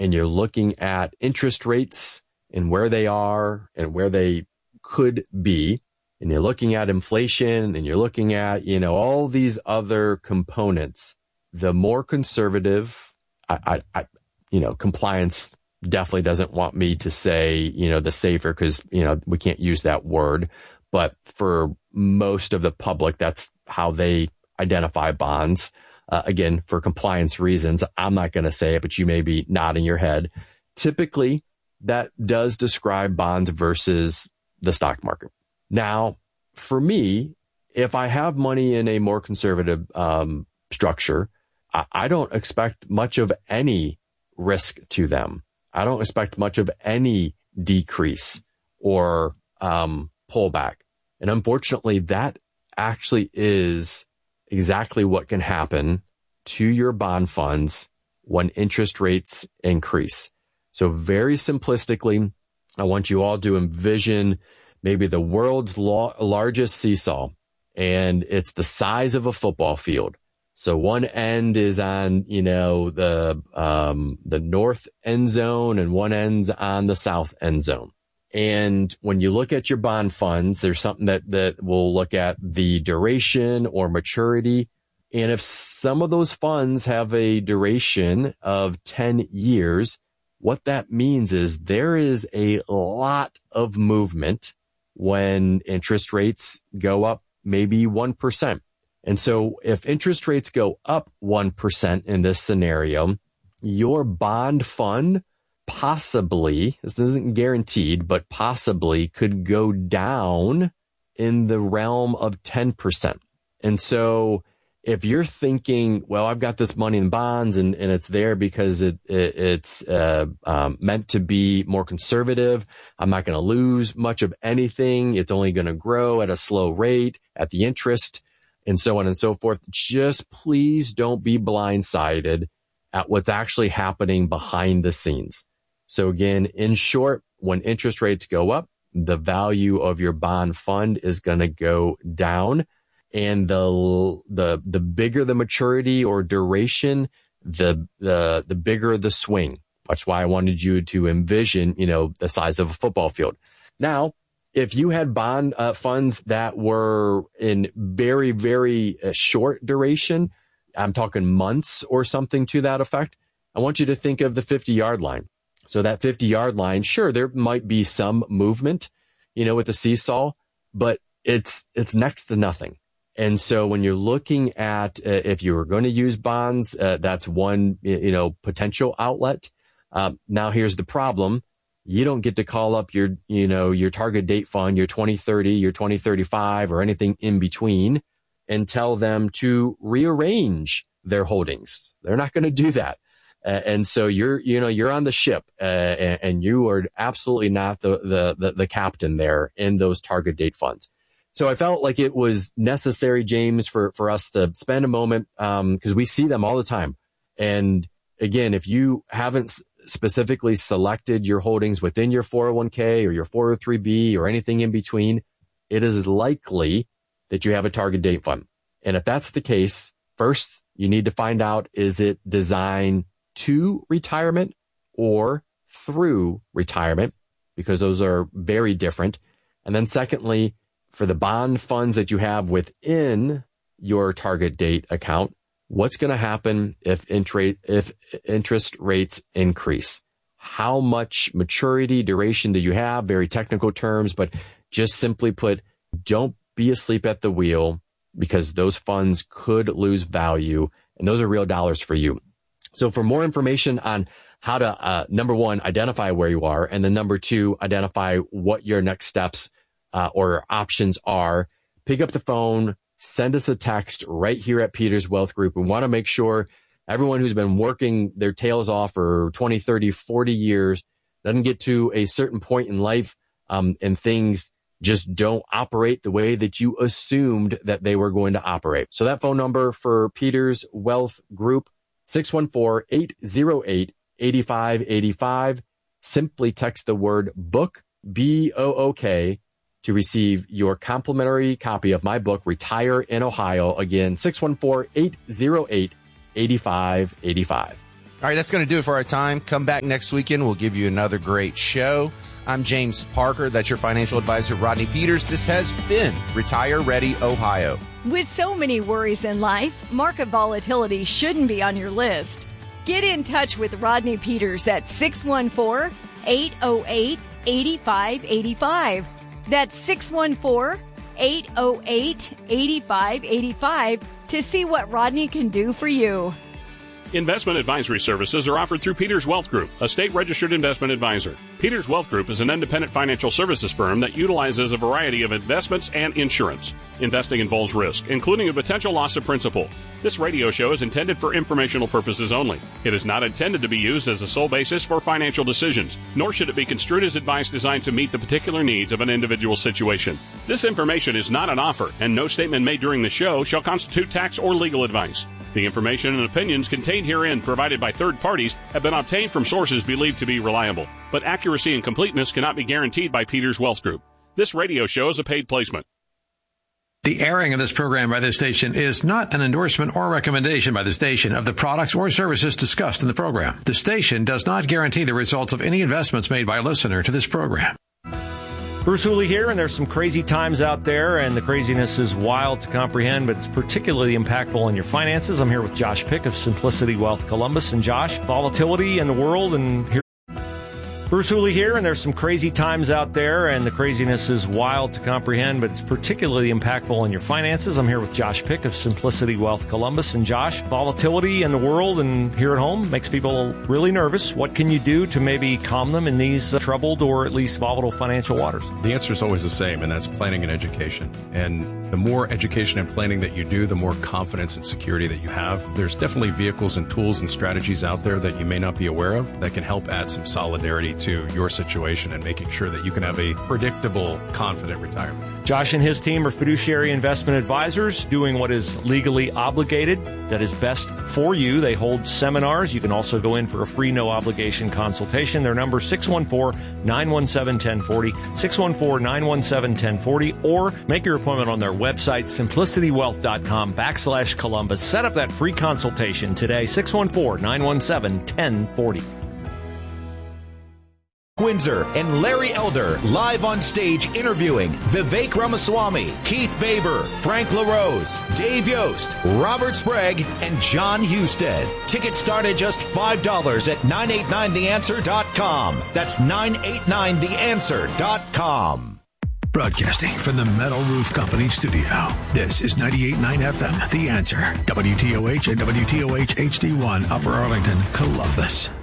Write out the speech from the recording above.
and you're looking at interest rates and where they are and where they could be, and you're looking at inflation and you're looking at, all these other components, the more conservative, compliance definitely doesn't want me to say, the safer, because, we can't use that word. But for most of the public, that's how they identify bonds. Again, for compliance reasons, I'm not going to say it, but you may be nodding your head. Typically, that does describe bonds versus the stock market. Now, for me, if I have money in a more conservative structure, I don't expect much of any risk to them. I don't expect much of any decrease or pullback. And unfortunately, that actually is exactly what can happen to your bond funds when interest rates increase. So very simplistically, I want you all to envision maybe the world's largest seesaw, and it's the size of a football field. So one end is on, the north end zone, and one end's on the south end zone. And when you look at your bond funds, there's something that will look at the duration or maturity. And if some of those funds have a duration of 10 years, what that means is there is a lot of movement when interest rates go up maybe 1%. And so if interest rates go up 1% in this scenario, your bond fund possibly, this isn't guaranteed, but possibly could go down in the realm of 10%. And so if you're thinking, well, I've got this money in bonds and it's there because it's meant to be more conservative, I'm not going to lose much of anything, it's only going to grow at a slow rate at the interest, and so on and so forth, just please don't be blindsided at what's actually happening behind the scenes. So again, in short, when interest rates go up, the value of your bond fund is going to go down. And the bigger the maturity or duration, the bigger the swing. That's why I wanted you to envision, the size of a football field. Now, if you had bond funds that were in very, very short duration, I'm talking months or something to that effect, I want you to think of the 50-yard line. So that 50-yard line, sure, there might be some movement, with the seesaw, but it's next to nothing. And so when you're looking at if you were going to use bonds, that's one, potential outlet. Now here's the problem. You don't get to call up your target date fund, your 2030, your 2035, or anything in between and tell them to rearrange their holdings. They're not going to do that. And so you're on the ship, and you are absolutely not the captain there in those target date funds. So I felt like it was necessary, James, for us to spend a moment, because we see them all the time. And again, if you haven't specifically selected your holdings within your 401k or your 403b or anything in between, it is likely that you have a target date fund. And if that's the case, first you need to find out, is it designed to retirement or through retirement? Because those are very different. And then secondly, for the bond funds that you have within your target date account, what's going to happen if interest rates increase? How much maturity, duration do you have? Very technical terms, but just simply put, don't be asleep at the wheel, because those funds could lose value, and those are real dollars for you. So for more information on how to, number one, identify where you are, and then number two, identify what your next steps or options are, pick up the phone, send us a text right here at Peters Wealth Group. We want to make sure everyone who's been working their tails off for 20, 30, 40 years doesn't get to a certain point in life and things just don't operate the way that you assumed that they were going to operate. So that phone number for Peters Wealth Group, 614-808-8585. Simply text the word book, BOOK, to receive your complimentary copy of my book, Retire in Ohio. Again, 614-808-8585. All right, that's going to do it for our time. Come back next weekend. We'll give you another great show. I'm James Parker. That's your financial advisor, Rodney Peters. This has been Retire Ready Ohio. With so many worries in life, market volatility shouldn't be on your list. Get in touch with Rodney Peters at 614-808-8585. That's 614-808-8585 to see what Rodney can do for you. Investment advisory services are offered through Peters Wealth Group, a state-registered investment advisor. Peters Wealth Group is an independent financial services firm that utilizes a variety of investments and insurance. Investing involves risk, including a potential loss of principal. This radio show is intended for informational purposes only. It is not intended to be used as a sole basis for financial decisions, nor should it be construed as advice designed to meet the particular needs of an individual situation. This information is not an offer, and no statement made during the show shall constitute tax or legal advice. The information and opinions contained herein provided by third parties have been obtained from sources believed to be reliable, but accuracy and completeness cannot be guaranteed by Peters Wealth Group. This radio show is a paid placement. The airing of this program by this station is not an endorsement or recommendation by the station of the products or services discussed in the program. The station does not guarantee the results of any investments made by a listener to this program. Bruce Hooley here, and there's some crazy times out there, and the craziness is wild to comprehend, but it's particularly impactful on your finances. I'm here with Josh Pick of Simplicity Wealth Columbus. And Josh, volatility in the world, and here Bruce Hooley here, and there's some crazy times out there, and the craziness is wild to comprehend, but it's particularly impactful on your finances. I'm here with Josh Pick of Simplicity Wealth Columbus. And Josh, volatility in the world and here at home makes people really nervous. What can you do to maybe calm them in these troubled or at least volatile financial waters? The answer is always the same, and that's planning and education. And the more education and planning that you do, the more confidence and security that you have. There's definitely vehicles and tools and strategies out there that you may not be aware of that can help add some solidarity to your situation and making sure that you can have a predictable, confident retirement. Josh and his team are fiduciary investment advisors doing what is legally obligated, that is best for you. They hold seminars. You can also go in for a free, no-obligation consultation. Their number is 614-917-1040, 614-917-1040, or make your appointment on their website, simplicitywealth.com/Columbus. Set up that free consultation today, 614-917-1040. Windsor and Larry Elder live on stage interviewing Vivek Ramaswamy, Keith Baber, Frank LaRose, Dave Yost, Robert Sprague, and John Husted. Tickets start at just $5 at 989theanswer.com. That's 989theanswer.com. Broadcasting from the Metal Roof Company studio. This is 98.9 FM, The Answer. WTOH and WTOH HD1, Upper Arlington, Columbus.